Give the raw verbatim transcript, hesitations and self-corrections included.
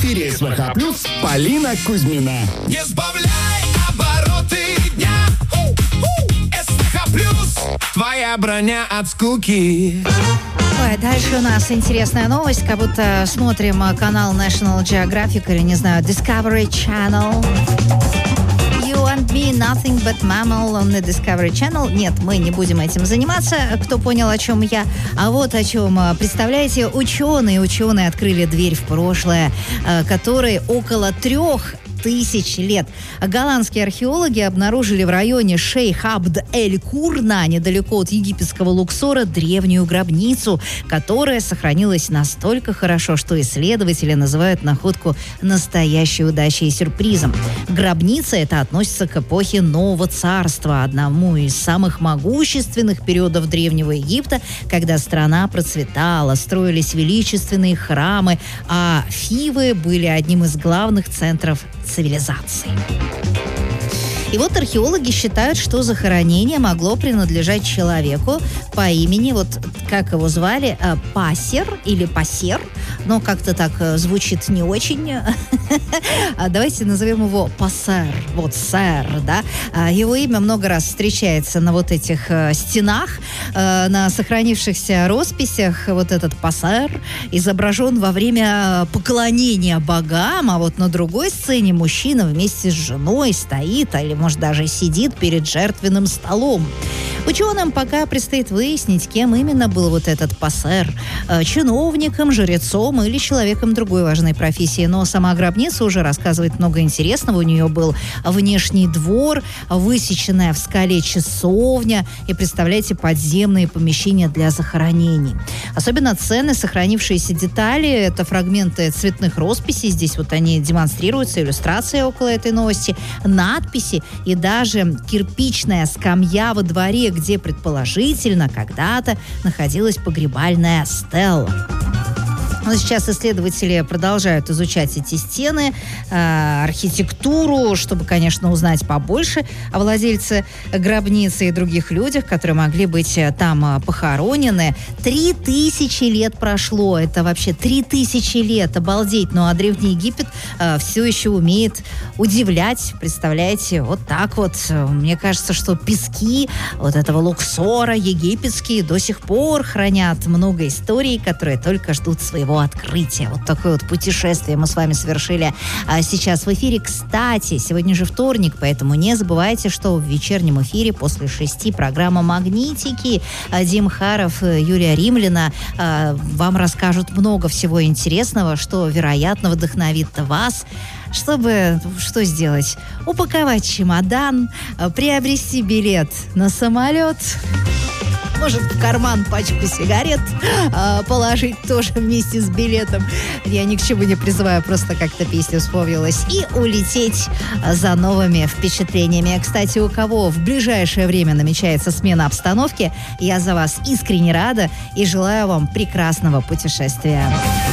эфире СВХ Плюс Полина Кузьмина. Не сбавляй обороты дня. СВХ Плюс. Твоя броня от скуки. Ой, дальше у нас интересная новость, как будто смотрим канал National Geographic или, не знаю, Discovery Channel. You and me, nothing but mammal on the Discovery Channel. Нет, мы не будем этим заниматься. Кто понял, о чем я? А вот о чем. Представляете, ученые, ученые открыли дверь в прошлое, которой около трех тысяч лет. Голландские археологи обнаружили в районе Шейх-Абд-эль-Курна, недалеко от египетского Луксора, древнюю гробницу, которая сохранилась настолько хорошо, что исследователи называют находку настоящей удачей и сюрпризом. Гробница эта относится к эпохе Нового Царства, одному из самых могущественных периодов Древнего Египта, когда страна процветала, строились величественные храмы, а Фивы были одним из главных центров цивилизации. И вот археологи считают, что захоронение могло принадлежать человеку по имени, вот как его звали, Пассер или Пассер, но как-то так звучит не очень. Давайте назовем его Пассер, вот сэр, да. Его имя много раз встречается на вот этих стенах, на сохранившихся росписях. Вот этот Пассер изображен во время поклонения богам, а вот на другой сцене мужчина вместе с женой стоит, или может даже сидит перед жертвенным столом. Ученым пока предстоит выяснить, кем именно был вот этот Пассер. Чиновником, жрецом или человеком другой важной профессии. Но сама гробница уже рассказывает много интересного. У нее был внешний двор, высеченная в скале часовня и, представляете, подземные помещения для захоронений. Особенно ценны сохранившиеся детали. Это фрагменты цветных росписей. Здесь вот они демонстрируются, иллюстрация около этой новости, надписи и даже кирпичная скамья во дворе, где предположительно когда-то находилась погребальная стела. Но сейчас исследователи продолжают изучать эти стены, э, архитектуру, чтобы, конечно, узнать побольше о владельце гробницы и других людях, которые могли быть там похоронены. Три тысячи лет прошло. Это вообще три тысячи лет. Обалдеть. Ну, а Древний Египет э, все еще умеет удивлять. Представляете, вот так вот. Мне кажется, что пески вот этого Луксора египетские до сих пор хранят много историй, которые только ждут своего открытия. Вот такое вот путешествие мы с вами совершили а сейчас в эфире. Кстати, сегодня же вторник, поэтому не забывайте, что в вечернем эфире после шести программа «Магнитики». Дим Харов, Юлия Римляна а, вам расскажут много всего интересного, что, вероятно, вдохновит вас, чтобы что сделать? Упаковать чемодан, приобрести билет на самолет, может, в карман пачку сигарет э, положить тоже вместе с билетом. Я ни к чему не призываю, просто как-то песня вспомнилась. И улететь за новыми впечатлениями. Кстати, у кого в ближайшее время намечается смена обстановки, я за вас искренне рада и желаю вам прекрасного путешествия.